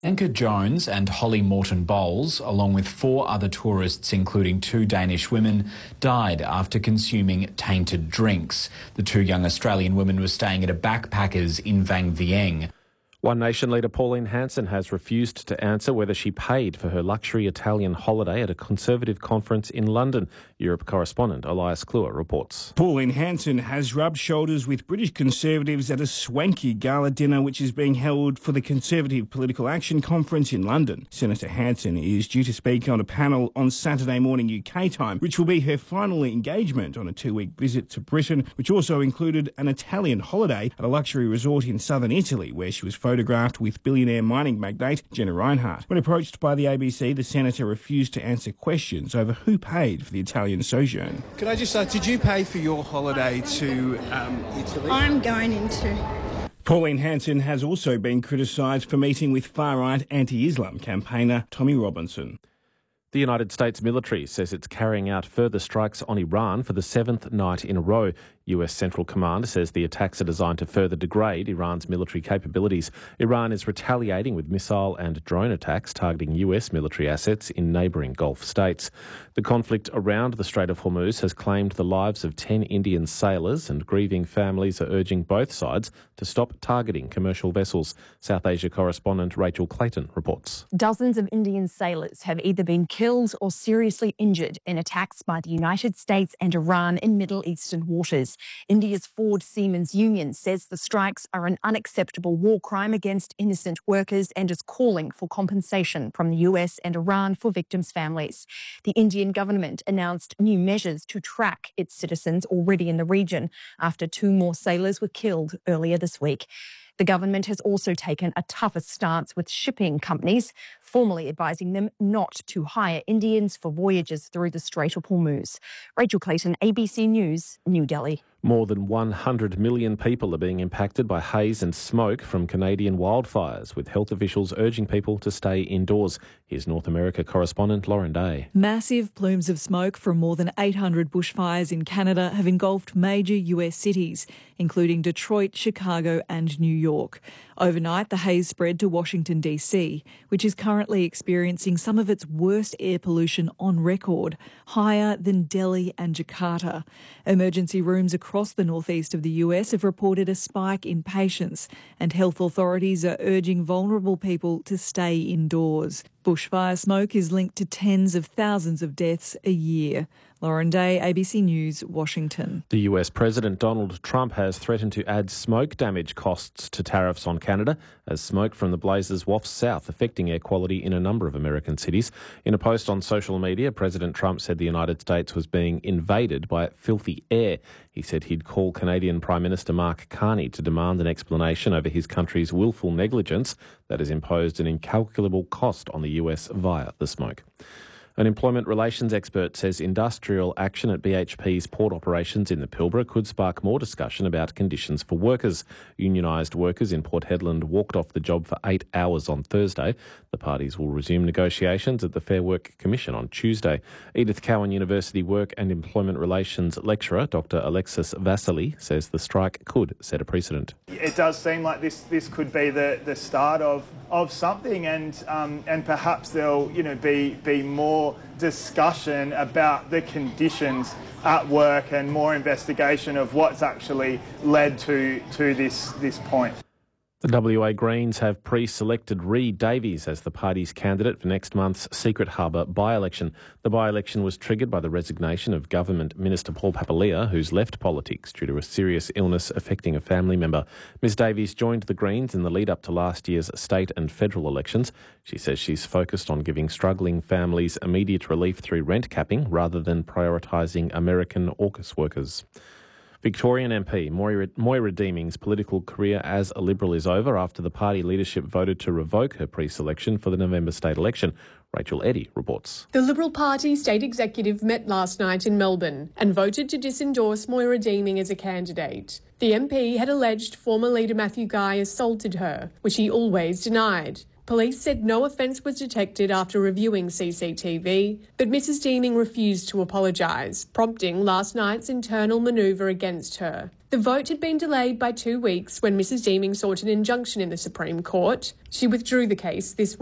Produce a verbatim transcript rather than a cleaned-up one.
Anka Jones and Holly Morton Bowles, along with four other tourists, including two Danish women, died after consuming tainted drinks. The two young Australian women were staying at a backpackers in Vang Vieng. One Nation leader Pauline Hanson has refused to answer whether she paid for her luxury Italian holiday at a Conservative conference in London. Europe correspondent Elias Kluwer reports. Pauline Hanson has rubbed shoulders with British Conservatives at a swanky gala dinner which is being held for the Conservative Political Action Conference in London. Senator Hanson is due to speak on a panel on Saturday morning U K time, which will be her final engagement on a two-week visit to Britain, which also included an Italian holiday at a luxury resort in southern Italy, where she was photographed with billionaire mining magnate Jenna Reinhardt. When approached by the A B C, the senator refused to answer questions over who paid for the Italian sojourn. Could I just ask, did you pay for your holiday to um, Italy? I'm going into... Pauline Hanson has also been criticised for meeting with far-right anti-Islam campaigner Tommy Robinson. The United States military says it's carrying out further strikes on Iran for the seventh night in a row. U S Central Command says the attacks are designed to further degrade Iran's military capabilities. Iran is retaliating with missile and drone attacks targeting U S military assets in neighbouring Gulf states. The conflict around the Strait of Hormuz has claimed the lives of ten Indian sailors, and grieving families are urging both sides to stop targeting commercial vessels. South Asia correspondent Rachel Clayton reports. Dozens of Indian sailors have either been killed or seriously injured in attacks by the United States and Iran in Middle Eastern waters. India's Ford Seamen's Union says the strikes are an unacceptable war crime against innocent workers and is calling for compensation from the U S and Iran for victims' families. The Indian government announced new measures to track its citizens already in the region after two more sailors were killed earlier this week. The government has also taken a tougher stance with shipping companies, formally advising them not to hire Indians for voyages through the Strait of Hormuz. Rachel Clayton, A B C News, New Delhi. More than one hundred million people are being impacted by haze and smoke from Canadian wildfires, with health officials urging people to stay indoors. Here's North America correspondent Lauren Day. Massive plumes of smoke from more than eight hundred bushfires in Canada have engulfed major U S cities, including Detroit, Chicago and New York. Overnight, the haze spread to Washington, D C, which is currently experiencing some of its worst air pollution on record, higher than Delhi and Jakarta. Emergency rooms across the northeast of the U S have reported a spike in patients, and health authorities are urging vulnerable people to stay indoors. Bushfire smoke is linked to tens of thousands of deaths a year. Lauren Day, A B C News, Washington. The U S President Donald Trump has threatened to add smoke damage costs to tariffs on Canada as smoke from the blazes wafts south, affecting air quality in a number of American cities. In a post on social media, President Trump said the United States was being invaded by filthy air. He said he'd call Canadian Prime Minister Mark Carney to demand an explanation over his country's willful negligence that has imposed an incalculable cost on the U S via the smoke. An employment relations expert says industrial action at B H P's port operations in the Pilbara could spark more discussion about conditions for workers. Unionised workers in Port Hedland walked off the job for eight hours on Thursday. The parties will resume negotiations at the Fair Work Commission on Tuesday. Edith Cowan University Work and Employment Relations lecturer Doctor Alexis Vasily says the strike could set a precedent. It does seem like this this could be the, the start of, of something, and um, and perhaps there'll you know be be more discussion about the conditions at work and more investigation of what's actually led to to this this point. The W A Greens have pre-selected Reid Davies as the party's candidate for next month's Secret Harbour by-election. The by-election was triggered by the resignation of Government Minister Paul Papalia, who's left politics due to a serious illness affecting a family member. Miz Davies joined the Greens in the lead-up to last year's state and federal elections. She says she's focused on giving struggling families immediate relief through rent capping rather than prioritising American AUKUS workers. Victorian M P Moira, Moira Deeming's political career as a Liberal is over after the party leadership voted to revoke her pre-selection for the November state election. Rachel Eddy reports. The Liberal Party state executive met last night in Melbourne and voted to disendorse Moira Deeming as a candidate. The M P had alleged former leader Matthew Guy assaulted her, which he always denied. Police said no offence was detected after reviewing C C T V, but Missus Deeming refused to apologise, prompting last night's internal manoeuvre against her. The vote had been delayed by two weeks when Missus Deeming sought an injunction in the Supreme Court. She withdrew the case this week.